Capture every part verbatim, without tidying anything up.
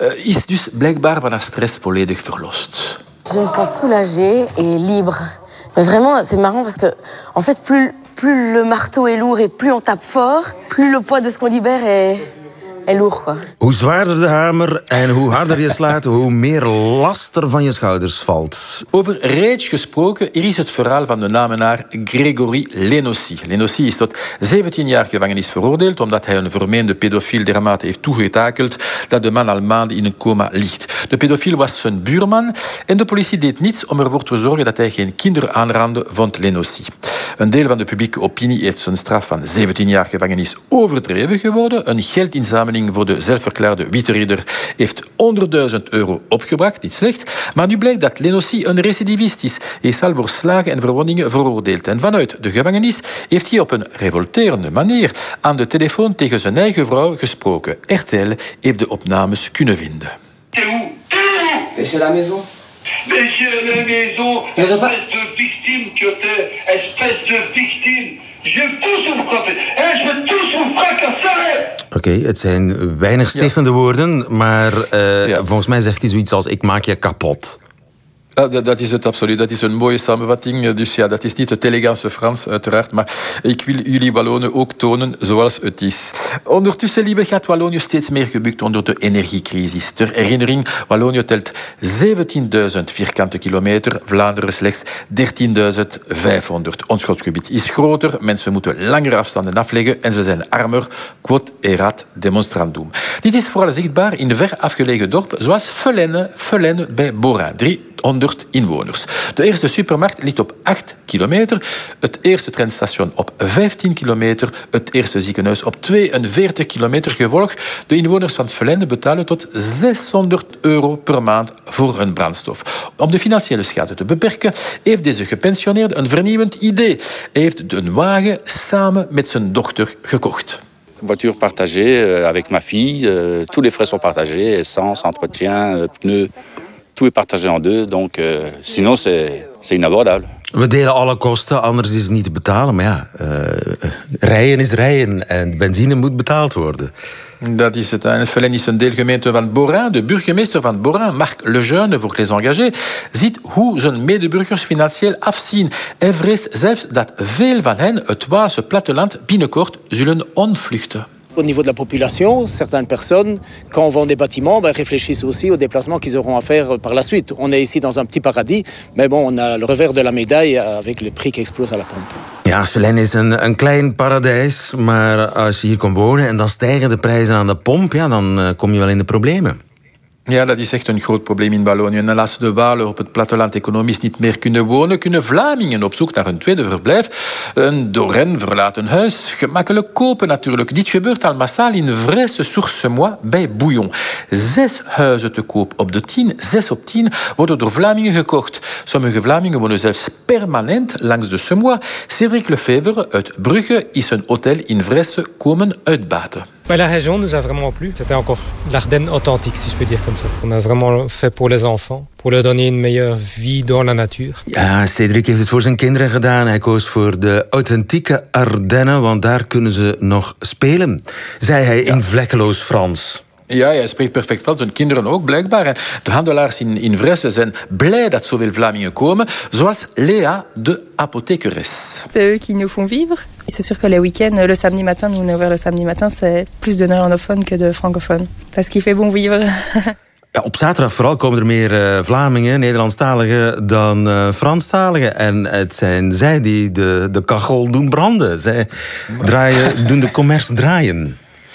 uh, is dus blijkbaar van haar stress volledig verlost. Je me sens soulagée et libre. Mais vraiment, c'est marrant parce que, en fait, plus, plus le marteau est lourd et plus on tape fort, plus le poids de ce qu'on libère est... Hoe zwaarder de hamer en hoe harder je slaat, hoe meer last er van je schouders valt. Over rage gesproken, hier is het verhaal van de namenaar Grégory Lenossi. Lenossi is tot zeventien jaar gevangenis veroordeeld omdat hij een vermeende pedofiel dermate heeft toegetakeld dat de man al maanden in een coma ligt. De pedofiel was zijn buurman en de politie deed niets om ervoor te zorgen dat hij geen kinderen aanrandde, vond Lenossi. Een deel van de publieke opinie heeft zijn straf van zeventien jaar gevangenis overdreven geworden. Een geldinzameling voor de zelfverklaarde witte ridder heeft honderdduizend euro opgebracht, niet slecht. Maar nu blijkt dat Lenossi een recidivist is. Hij is al voor slagen en verwondingen veroordeeld. En vanuit de gevangenis heeft hij op een revolterende manier aan de telefoon tegen zijn eigen vrouw gesproken. R T L heeft de opnames kunnen vinden. T'es où? T'es chez la maison. Mais chez la maison, espèce de victime que t'es, espèce de victime. Je vais tout sur frapper. Et je vais tout sur fracasser. Oké, okay, het zijn weinig stichtende ja. woorden, maar uh, ja. volgens mij zegt hij zoiets als ik maak je kapot. Ja, dat, dat is het absoluut. Dat is een mooie samenvatting. Dus ja, dat is niet het elegante Frans, uiteraard. Maar ik wil jullie Wallonen ook tonen zoals het is. Ondertussen, lieve, gaat Wallonië steeds meer gebukt onder de energiecrisis. Ter herinnering, Wallonië telt zeventienduizend vierkante kilometer. Vlaanderen slechts dertienduizend vijfhonderd. Ons schotgebied is groter. Mensen moeten langere afstanden afleggen. En ze zijn armer. Quod erat demonstrandum. Dit is vooral zichtbaar in ver afgelegen dorpen, zoals Fellene, Fellene bij Bora. driehonderd inwoners. De eerste supermarkt ligt op acht kilometer. Het eerste treinstation op vijftien kilometer. Het eerste ziekenhuis op tweeënveertig kilometer. Gevolg, de inwoners van Fellene betalen tot zeshonderd euro per maand voor hun brandstof. Om de financiële schade te beperken, heeft deze gepensioneerde een vernieuwend idee. Hij heeft een wagen samen met zijn dochter gekocht. Voiture partagée euh, avec ma fille. Euh, tous les frais sont partagés. Essence, entretien, euh, pneus. Tout est partagé en deux, donc euh, sinon c'est, c'est inabordable. We delen alle kosten, anders is het niet te betalen. Maar ja, uh, rijden is rijden en benzine moet betaald worden. Dat is het. En Fellene is een deelgemeente van Bora. De burgemeester van Bora, Marc Lejeune, voor Les Engagés, ziet hoe zijn medeburgers financieel afzien. Hij vreest zelfs dat veel van hen het Waalse platteland binnenkort zullen ontvluchten. Au niveau de la population, certaines personnes, quand on vend des bâtiments, ben, réfléchissent aussi aux déplacements qu'ils auront à faire par la suite. On est ici dans un petit paradis, mais bon, on a le revers de la médaille avec le prix qui explose à la pompe. Ja, Fellene is een, een klein paradijs, maar als je hier komt wonen en dan stijgen de prijzen aan de pomp, ja, dan uh, kom je wel in de problemen. Ja, dat is echt een groot probleem in Wallonië. En als de Walen op het platteland economisch niet meer kunnen wonen, kunnen Vlamingen op zoek naar een tweede verblijf een door hen verlaten huis gemakkelijk kopen natuurlijk. Dit gebeurt al massaal in Vresse-sur-Semois bij Bouillon. Zes huizen te koop op de tien, zes op tien, worden door Vlamingen gekocht. Sommige Vlamingen wonen zelfs permanent langs de Semois. Cédric Lefevre uit Brugge is een hotel in Vresse komen uitbaten. La région nous a vraiment plu. C'était encore l'Ardenne authentique, si je peux dire comme ça. On a vraiment fait pour les enfants, pour leur donner une meilleure vie dans la nature. Ja, Cédric heeft het voor zijn kinderen gedaan. Hij koos voor de authentieke Ardennen, want daar kunnen ze nog spelen, zei hij in vlekkeloos Frans. Ja, hij spreekt perfect Frans. Zijn kinderen ook, blijkbaar. En de handelaars in, in Vresse zijn blij dat zoveel Vlamingen komen, zoals Léa, de apothekeres. C'est eux qui nous font vivre. C'est sûr que les week-ends, le samedi matin, nous on est ouvert le samedi matin, c'est plus de néerlandophones que de francophones. Parce qu'il fait bon vivre. Ja, op zaterdag vooral komen er meer uh, Vlamingen, Nederlandstaligen, dan uh, Franstaligen. En het zijn zij die de, de kachel doen branden. Zij draaien, doen de commerce draaien.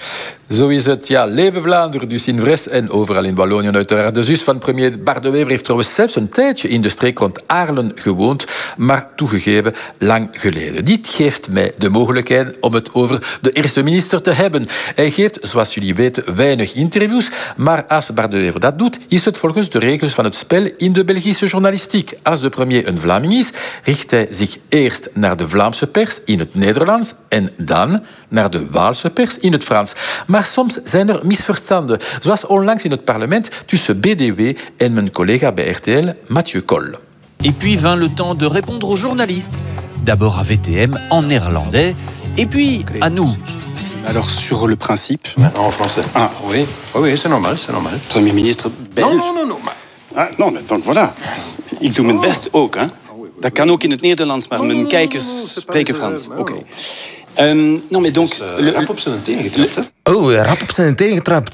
Zo is het. Ja, leven Vlaanderen, dus in Vresse en overal in Wallonië uiteraard. De zus van premier Bart de Wever heeft trouwens zelfs een tijdje in de streek rond Aarlen gewoond, maar toegegeven lang geleden. Dit geeft mij de mogelijkheid om het over de eerste minister te hebben. Hij geeft, zoals jullie weten, weinig interviews, maar als Bart de Wever dat doet, is het volgens de regels van het spel in de Belgische journalistiek. Als de premier een Vlaming is, richt hij zich eerst naar de Vlaamse pers in het Nederlands en dan naar de Waalse pers in het Frans. Maar soms zijn er misverstanden, zoals onlangs in het parlement tussen B D W en mijn collega bij R T L, Mathieu Col. Et puis vint le temps de répondre aux journalistes. D'abord à V T M en néerlandais, et puis à nous. Alors, sur le principe... Maintenant en français. Ah, Oui, oui, oui c'est normal, c'est normal. Premier ministre Belge... Non, non, non, non. Maar... Ah, non, donc voilà. Ik doe mijn best ook, hè. Dat kan ook in het Nederlands, maar mijn kijkers spreken Frans. Oké. Okay. Um, non, mais donc... Dus, uh, le, rap op zijn tenen getrapt, hè? Oh, rap op zijn tenen getrapt.